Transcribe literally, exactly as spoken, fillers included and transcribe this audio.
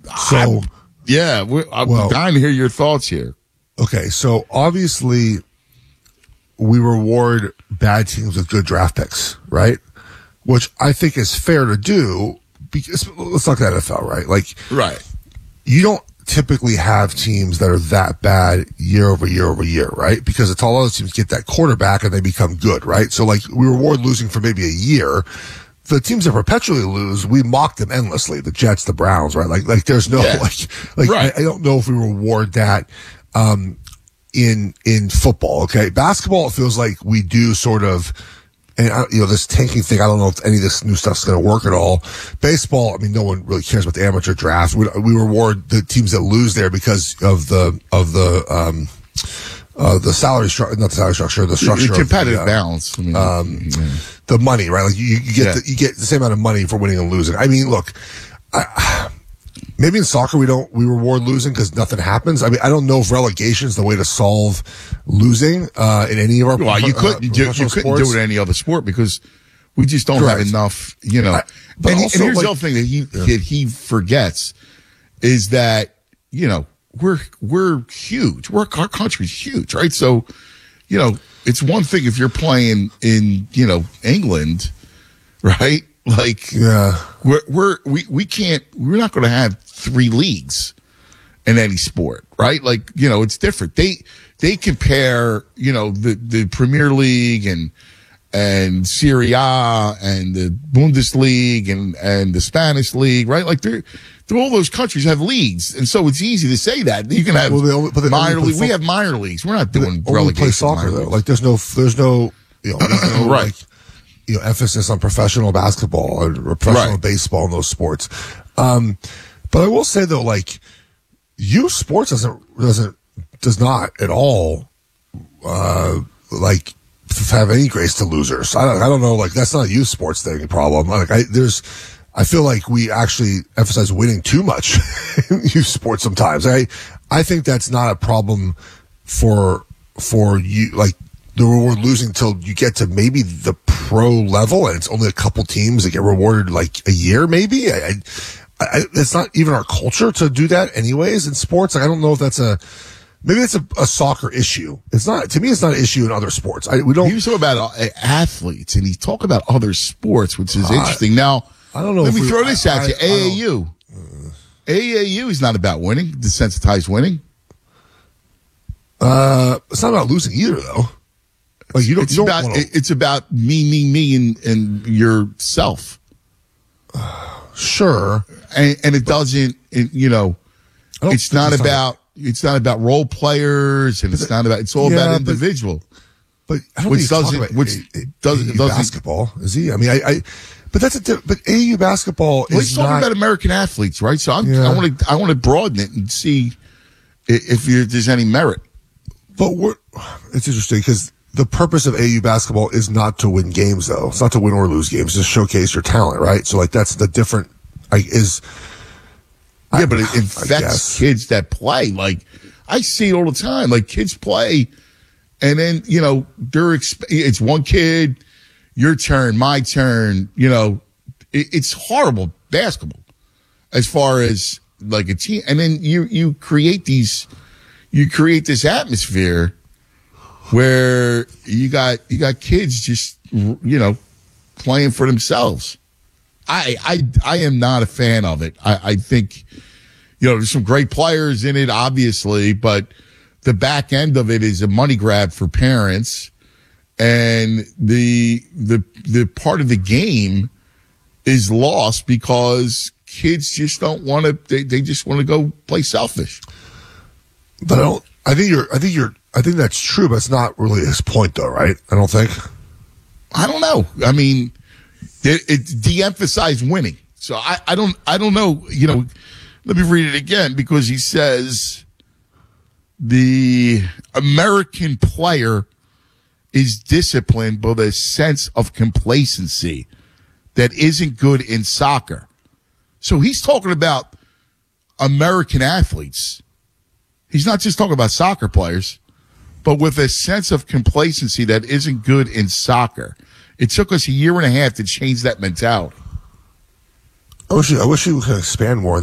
So, I'm, yeah, we're, I'm well, dying to hear your thoughts here. Okay, so obviously we reward bad teams with good draft picks, right? Which I think is fair to do because let's talk N F L, right? Like, right. You don't typically have teams that are that bad year over year over year, right? Because it's all those teams get that quarterback and they become good, right? So like we reward losing for maybe a year. The teams that perpetually lose, we mock them endlessly. The Jets, the Browns, right? Like, like there's no, yeah. like, like right. I, I don't know if we reward that, um, in, in football. Okay. Basketball, it feels like we do sort of, and I, you know, this tanking thing, I don't know if any of this new stuff's going to work at all. Baseball, I mean, no one really cares about the amateur draft. We, we reward the teams that lose there because of the, of the, um, uh, the salary structure, not the salary structure, the structure the competitive of the, uh, balance. I mean, um, yeah. the money, right? Like you, you get, yeah. the, you get the same amount of money for winning and losing. I mean, look, I, maybe in soccer we don't, we reward losing because nothing happens. I mean, I don't know if relegation is the way to solve losing, uh, in any of our, well, you couldn't, uh, you, you couldn't do it in any other sport because we just don't Correct. have enough, you know. I, but and, also, and here's like, the other thing that he, yeah. that he forgets is that, you know, we're, we're huge. We're, our country's huge, right? So, you know, it's one thing if you're playing in, you know, England, right? Like, yeah, we're, we're, we, we can't, we're not going to have three leagues in any sport, right? Like, you know, it's different. They, they compare, you know, the, the Premier League and, and Serie A and the Bundesliga and, and the Spanish league, right? Like they're, they're all those countries have leagues. And so it's easy to say that you can have well, they only, but they minor only league. fo- We have minor leagues. We're not doing only relegation. play soccer though. Like there's no, there's no, you know, there's no right. like, you know, emphasis on professional basketball or professional right. baseball in those sports. Um, but I will say though, like youth sports doesn't, doesn't, does not at all, uh, like have any grace to losers. I don't, I don't know. Like that's not a youth sports thing problem. Like I, there's, I feel like we actually emphasize winning too much in youth sports sometimes. I, I think that's not a problem for, for you, like, the reward losing till you get to maybe the pro level and it's only a couple teams that get rewarded like a year, maybe. I, I, I, it's not even our culture to do that anyways in sports. Like, I don't know if that's a, maybe it's a, a soccer issue. It's not, to me, it's not an issue in other sports. I, we don't. He was talking about uh, athletes and he's talking about other sports, which is uh, interesting. Now, I don't know. Let me we, throw this I, at you. I, A A U. Uh, A A U is not about winning, desensitized winning. Uh, it's not about losing either though. Like you don't, it's you don't about wanna, it's about me, me, me, and, and yourself. Sure, and, and it doesn't. It, you know, it's not about. It's not about role players, and it's not about. It's all yeah, about individual. But, but I don't which think doesn't. about Which a, a, doesn't. A U doesn't basketball is he? I mean, I. I but that's a. Di- but A U basketball well, is he's talking not, about American athletes, right? So I'm, yeah. I want to. I want to broaden it and see if, if you're, there's any merit. But we're, it's interesting because the purpose of A U basketball is not to win games, though. It's not to win or lose games. It's to showcase your talent, right? So, like, that's the different, like, is. Yeah, I, but it infects kids that play. Like, I see it all the time. Like, kids play, and then, you know, they're, exp- it's one kid, your turn, my turn, you know, it, it's horrible basketball as far as, like, a team. And then you, you create these, you create this atmosphere where you got you got kids just, you know, playing for themselves. I I I am not a fan of it. I, I think, you know, there's some great players in it, obviously, but the back end of it is a money grab for parents, and the the the part of the game is lost because kids just don't want to. They they just want to go play selfish. But I don't. I think you're. I think you're. I think that's true, but it's not really his point, though, right? I don't think. I don't know. I mean, it, it de-emphasized winning. So I, I don't. I don't know. You know, let me read it again because he says the American player is disciplined with a sense of complacency that isn't good in soccer. So he's talking about American athletes. He's not just talking about soccer players, but with a sense of complacency that isn't good in soccer. It took us a year and a half to change that mentality. I wish you, I wish you could expand more on that.